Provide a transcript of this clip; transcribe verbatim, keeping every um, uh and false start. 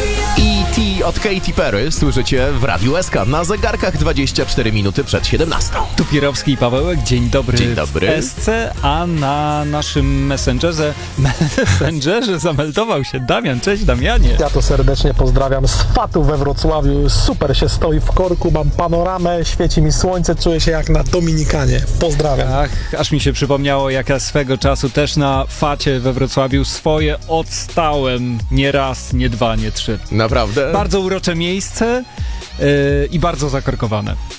E T od Katy Perry słyszycie w Radiu S K na zegarkach dwadzieścia cztery minuty przed siedemnastą. Tu Pirowski i Pawełek, dzień dobry, Dzień dobry. w S C, a na naszym Messengerze, Messengerze zameldował się Damian. Cześć Damianie. Ja to serdecznie pozdrawiam z Fatu we Wrocławiu. Super się stoi w korku, mam panoramę, świeci mi słońce, czuję się jak na Dominikanie. Pozdrawiam. Ach, aż mi się przypomniało, jak ja swego czasu też na Facie we Wrocławiu swoje odstałem. Nie raz, nie dwa, nie trzy. Naprawdę? Bardzo urocze miejsce yy, i bardzo zakorkowane.